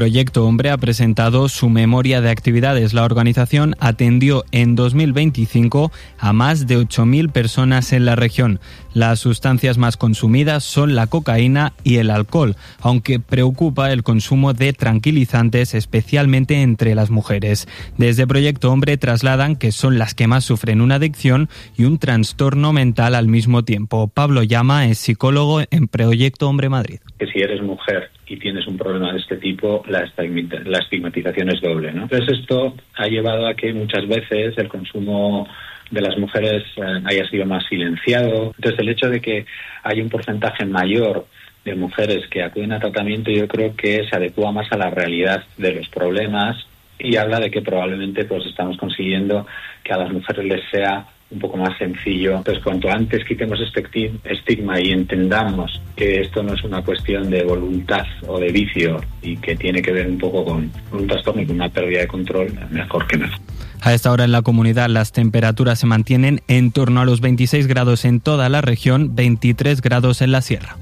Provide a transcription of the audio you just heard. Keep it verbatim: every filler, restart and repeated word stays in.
Proyecto Hombre ha presentado su memoria de actividades. La organización atendió en dos mil veinticinco a más de ocho mil personas en la región. Las sustancias más consumidas son la cocaína y el alcohol, aunque preocupa el consumo de tranquilizantes, especialmente entre las mujeres. Desde Proyecto Hombre trasladan que son las que más sufren una adicción y un trastorno mental al mismo tiempo. Pablo Llama es psicólogo en Proyecto Hombre Madrid. Que si eres mujer y tienes un problema de este tipo, la estigmatización es doble, ¿no? Entonces esto ha llevado a que muchas veces el consumo de las mujeres eh, haya sido más silenciado. Entonces el hecho de que haya un porcentaje mayor de mujeres que acuden a tratamiento, yo creo que se adecua más a la realidad de los problemas y habla de que probablemente pues estamos consiguiendo que a las mujeres les sea un poco más sencillo. Entonces, cuanto antes quitemos este estigma y entendamos que esto no es una cuestión de voluntad o de vicio y que tiene que ver un poco con un trastorno y con una pérdida de control, mejor que mejor. A esta hora en la comunidad las temperaturas se mantienen en torno a los veintiséis grados en toda la región, veintitrés grados en la sierra.